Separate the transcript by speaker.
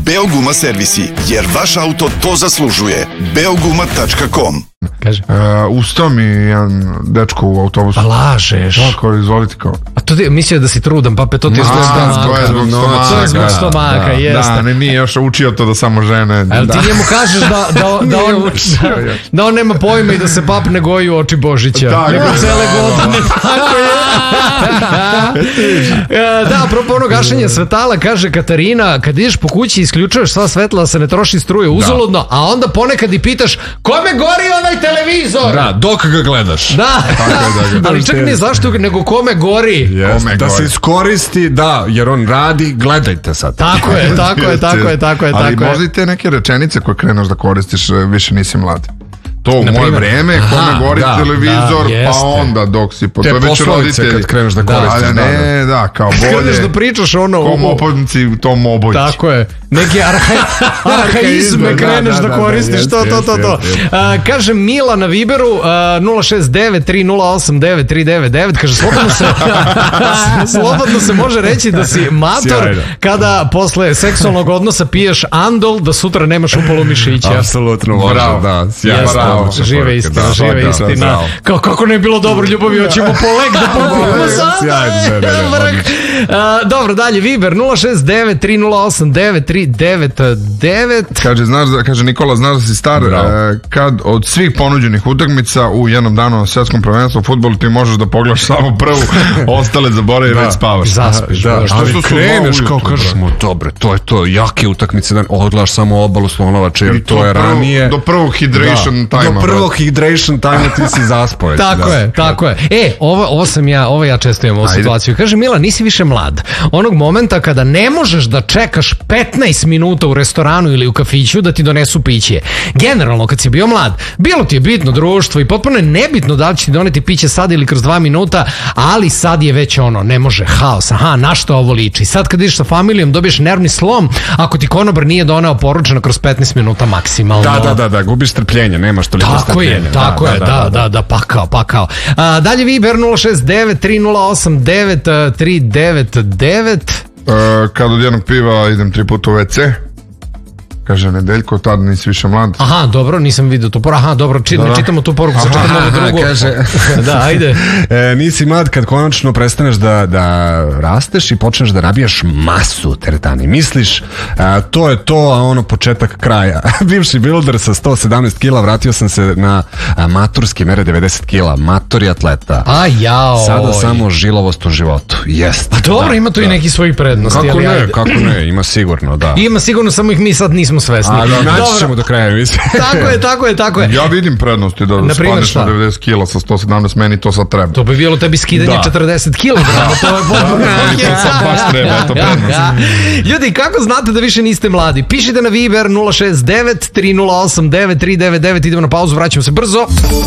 Speaker 1: Beoguma servisi, jer vaš auto to zaslužuje. Beoguma.com.
Speaker 2: Ustao mi jedan dečko u autobusu.
Speaker 3: A lažeš?
Speaker 2: Tako, izvolite kao.
Speaker 3: A to mislio da si trudan, pape, to ti je zbog stomaka.
Speaker 2: To je zbog stomaka.
Speaker 3: To je zbog stomaka, jeste.
Speaker 2: Da, nije još učio to da samo žene.
Speaker 3: Ali ti njemu kažeš da on nema pojma i da se pap ne goji u oči Božića. Nego cele godine. Tako je. Da, apropo ono gašenja svetala, kaže Katarina, kad ideš po kući isključuješ sva svetla da se ne troši struje uzaludno, a onda ponekad i pitaš kome gori onaj televizor?
Speaker 4: Da, dok ga gledaš.
Speaker 3: Da, ali čak nije zašto, nego kome gori.
Speaker 4: Da se iskoristi, da, jer on radi, gledajte sad.
Speaker 3: Tako je.
Speaker 2: Ali možda i te neke rečenice koje kreneš da koristiš, više nisi mlad. To u moje vreme, kome gori televizor, pa onda dok si po...
Speaker 4: Te poslovice kad kreneš da koristiš.
Speaker 2: Ne, da, kao bolje.
Speaker 3: Kreneš da pričaš ono...
Speaker 2: Kom opodnici, tom obojić.
Speaker 3: Tako je. Neke arhaizme kreneš da koristiš, to. Kaže Mila na Viberu, 069-308-9399, kaže, slobodno se može reći da si mator kada posle seksualnog odnosa piješ Andol, da sutra nemaš upalu mišića.
Speaker 4: Apsolutno može, da.
Speaker 3: Žive istina. Kako ne je bilo dobro, ljubavi, hoćemo po lek da popijemo sada. Dobro, dalje, Viber 069-308-9399.
Speaker 2: Kaže Nikola, znaš da si star, kad od svih ponuđenih utakmica u jednom danu na svjetskom prvenstvu u fudbalu ti možeš da pogledaš samo prvu, ostale zaboravi i već spavaš.
Speaker 3: Zaspiš.
Speaker 4: Ali kreneš kao kažeš mu, dobro, to je to, jake utakmice, odgledaš samo obalu Slonovače, jer to je ranije.
Speaker 2: Do prvog hydration time.
Speaker 4: Do prvog hydration time ti si zaspao.
Speaker 3: Tako je. Ovo ja često imam ovu situaciju. Kaže Mila, nisi više mlad. Onog momenta kada ne možeš da čekaš 15 minuta u restoranu ili u kafiću da ti donesu piće. Generalno, kad si bio mlad, bilo ti je bitno društvo i potpuno je nebitno da li će ti doneti piće sad ili kroz 2 minuta, ali sad je već ne može, haos, na što ovo liči. Sad kad ideš sa familijom dobiješ nervni slom ako ti konobar nije doneo poručeno kroz 15 minuta maksimalno.
Speaker 4: Da, gubiš strpljenje, nemaš toliko strpljenja.
Speaker 3: Tako je, pakao. Dalje Viber 069-308-9399.
Speaker 2: Kad od jednog piva idem 3 puta u WC, kaže Nedeljko, tad nisi više mlad.
Speaker 3: Aha, dobro, nisam vidio to. Dobro, ne čitamo tu poruku, sad čitamo ovo drugo.
Speaker 4: Kaže,
Speaker 3: da, ajde.
Speaker 4: Nisi mlad kad konačno prestaneš da rasteš i počneš da nabijaš masu teretani. Misliš, to je to, a ono početak kraja. Bivši builder sa 117 kila, vratio sam se na maturske mere 90 kila. Mator i atleta. Sada samo žilavost u životu. Jest.
Speaker 3: A dobro, ima tu i neki svojih prednosti.
Speaker 4: Kako ne, ima sigurno, da.
Speaker 3: Ima sigurno, samo ih mi sad nismo svesni.
Speaker 4: Naći ćemo do kraja, mislim.
Speaker 3: Tako je.
Speaker 2: Ja vidim prednosti da spadneš na 90 kila sa 117, meni to sad treba.
Speaker 3: To bi bilo tebi skidanje 40 kilograma, to je potpuno.
Speaker 2: Baš treba, to prednost.
Speaker 3: Ljudi, kako znate da više niste mladi? Pišite na Viber 069-308-9399, idemo na pauzu, vraćamo se brzo.